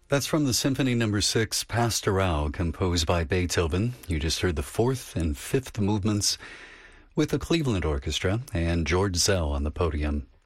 That's from the Symphony No. 6, Pastoral, composed by Beethoven. You just heard the fourth and fifth movements with the Cleveland Orchestra and George Zell on the podium.